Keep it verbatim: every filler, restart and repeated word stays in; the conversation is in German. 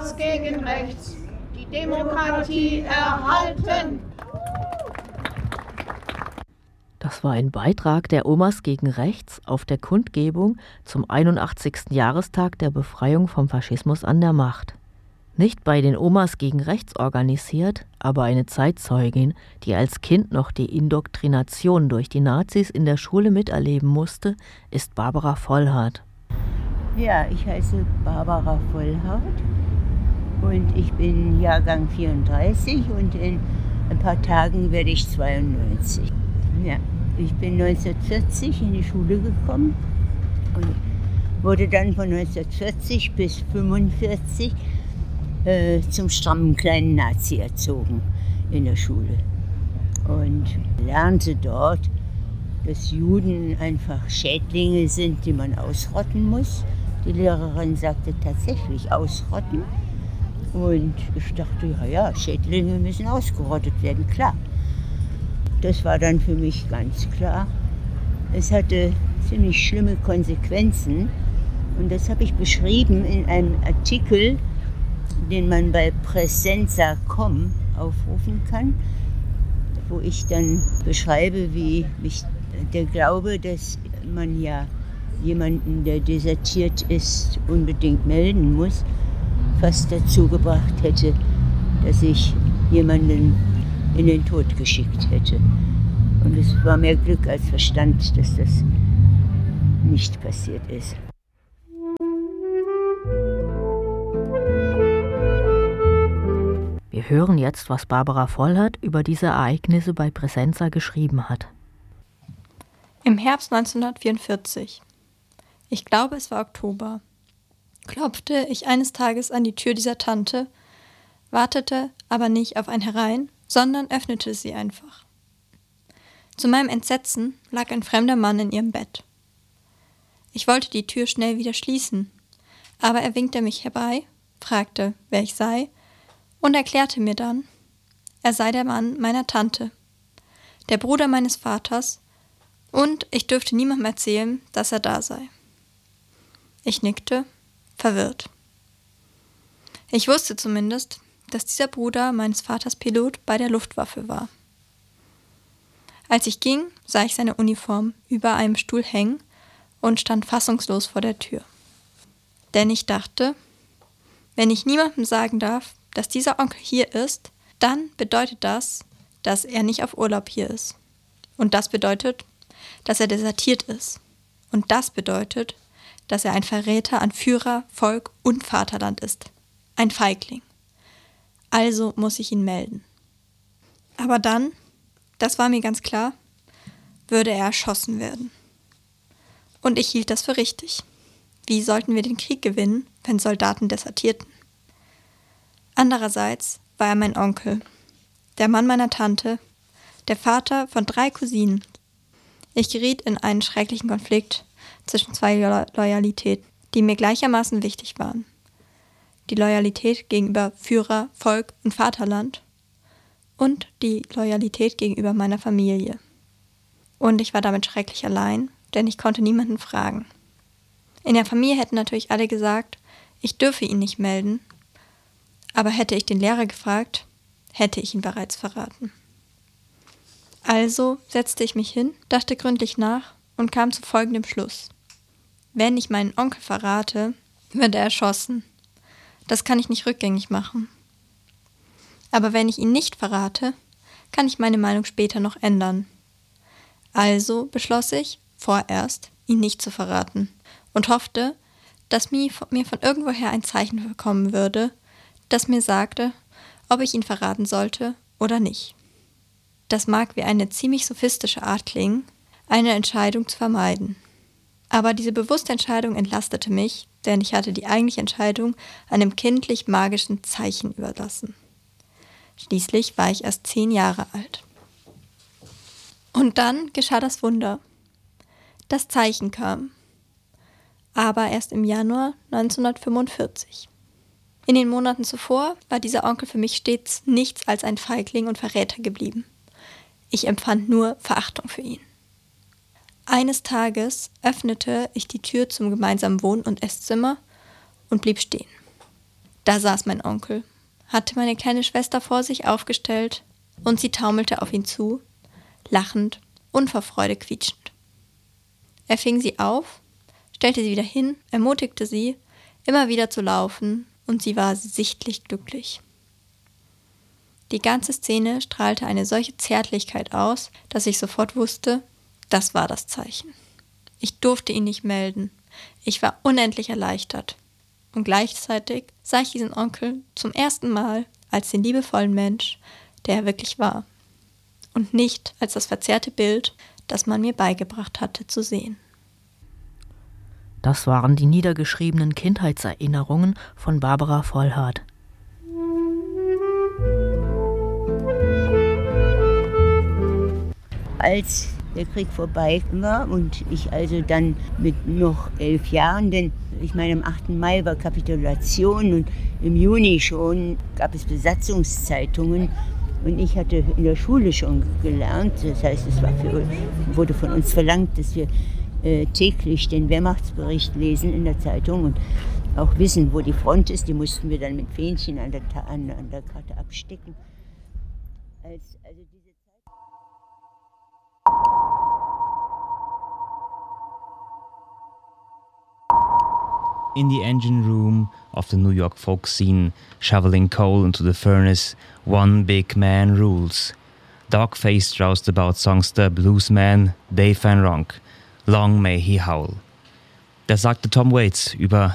Omas gegen Rechts, die Demokratie erhalten. Das war ein Beitrag der Omas gegen Rechts auf der Kundgebung zum einundachtzigsten Jahrestag der Befreiung vom Faschismus an der Macht. Nicht bei den Omas gegen Rechts organisiert, aber eine Zeitzeugin, die als Kind noch die Indoktrination durch die Nazis in der Schule miterleben musste, ist Barbara Vollhardt. Ja, ich heiße Barbara Vollhardt und ich bin Jahrgang vierunddreißig und in ein paar Tagen werde ich zweiundneunzig. Ja, ich bin neunzehnhundertvierzig in die Schule gekommen und wurde dann von neunzehnhundertvierzig bis fünfundvierzig äh, zum strammen kleinen Nazi erzogen in der Schule. Und lernte dort, dass Juden einfach Schädlinge sind, die man ausrotten muss. Die Lehrerin sagte tatsächlich ausrotten. Und ich dachte, ja, ja, Schädlinge müssen ausgerottet werden, klar. Das war dann für mich ganz klar. Es hatte ziemlich schlimme Konsequenzen. Und das habe ich beschrieben in einem Artikel, den man bei Presenza punkt com aufrufen kann, wo ich dann beschreibe, wie mich der Glaube, dass man ja jemanden, der desertiert ist, unbedingt melden muss, fast dazu gebracht hätte, dass ich jemanden in den Tod geschickt hätte. Und es war mehr Glück als Verstand, dass das nicht passiert ist. Wir hören jetzt, was Barbara Vollhardt über diese Ereignisse bei Presenza geschrieben hat. Im Herbst neunzehnhundertvierundvierzig, ich glaube es war Oktober, klopfte ich eines Tages an die Tür dieser Tante, wartete aber nicht auf ein Herein, sondern öffnete sie einfach. Zu meinem Entsetzen lag ein fremder Mann in ihrem Bett. Ich wollte die Tür schnell wieder schließen, aber er winkte mich herbei, fragte, wer ich sei, und erklärte mir dann, er sei der Mann meiner Tante, der Bruder meines Vaters, und ich dürfte niemandem erzählen, dass er da sei. Ich nickte, verwirrt. Ich wusste zumindest, dass dieser Bruder meines Vaters Pilot bei der Luftwaffe war. Als ich ging, sah ich seine Uniform über einem Stuhl hängen und stand fassungslos vor der Tür. Denn ich dachte, wenn ich niemandem sagen darf, dass dieser Onkel hier ist, dann bedeutet das, dass er nicht auf Urlaub hier ist. Und das bedeutet, dass er desertiert ist. Und das bedeutet, dass er ein Verräter an Führer, Volk und Vaterland ist. Ein Feigling. Also muss ich ihn melden. Aber dann, das war mir ganz klar, würde er erschossen werden. Und ich hielt das für richtig. Wie sollten wir den Krieg gewinnen, wenn Soldaten desertierten? Andererseits war er mein Onkel, der Mann meiner Tante, der Vater von drei Cousinen. Ich geriet in einen schrecklichen Konflikt zwischen zwei Lo- Loyalitäten, die mir gleichermaßen wichtig waren. Die Loyalität gegenüber Führer, Volk und Vaterland und die Loyalität gegenüber meiner Familie. Und ich war damit schrecklich allein, denn ich konnte niemanden fragen. In der Familie hätten natürlich alle gesagt, ich dürfe ihn nicht melden, aber hätte ich den Lehrer gefragt, hätte ich ihn bereits verraten. Also setzte ich mich hin, dachte gründlich nach und kam zu folgendem Schluss. Wenn ich meinen Onkel verrate, wird er erschossen. Das kann ich nicht rückgängig machen. Aber wenn ich ihn nicht verrate, kann ich meine Meinung später noch ändern. Also beschloss ich, vorerst ihn nicht zu verraten und hoffte, dass mir von irgendwoher ein Zeichen kommen würde, das mir sagte, ob ich ihn verraten sollte oder nicht. Das mag wie eine ziemlich sophistische Art klingen, eine Entscheidung zu vermeiden. Aber diese bewusste Entscheidung entlastete mich, denn ich hatte die eigentliche Entscheidung einem kindlich-magischen Zeichen überlassen. Schließlich war ich erst zehn Jahre alt. Und dann geschah das Wunder. Das Zeichen kam. Aber erst im Januar neunzehnhundertfünfundvierzig. In den Monaten zuvor war dieser Onkel für mich stets nichts als ein Feigling und Verräter geblieben. Ich empfand nur Verachtung für ihn. Eines Tages öffnete ich die Tür zum gemeinsamen Wohn- und Esszimmer und blieb stehen. Da saß mein Onkel, hatte meine kleine Schwester vor sich aufgestellt und sie taumelte auf ihn zu, lachend und vor Freude quietschend. Er fing sie auf, stellte sie wieder hin, ermutigte sie, immer wieder zu laufen, und sie war sichtlich glücklich. Die ganze Szene strahlte eine solche Zärtlichkeit aus, dass ich sofort wusste, das war das Zeichen. Ich durfte ihn nicht melden. Ich war unendlich erleichtert. Und gleichzeitig sah ich diesen Onkel zum ersten Mal als den liebevollen Mensch, der er wirklich war. Und nicht als das verzerrte Bild, das man mir beigebracht hatte zu sehen. Das waren die niedergeschriebenen Kindheitserinnerungen von Barbara Vollhardt. Als der Krieg vorbei war und ich also dann mit noch elf Jahren, denn ich meine, am achten Mai war Kapitulation und im Juni schon gab es Besatzungszeitungen und ich hatte in der Schule schon gelernt, das heißt, es war für, wurde von uns verlangt, dass wir äh, täglich den Wehrmachtsbericht lesen in der Zeitung und auch wissen, wo die Front ist. Die mussten wir dann mit Fähnchen an der, an, an der Karte abstecken. Als, also diese In the engine room of the New York folk scene, shoveling coal into the furnace, one big man rules. Dog-faced roustabout songster Bluesman Dave Van Ronk, Long May He Howl. Da sagte Tom Waits über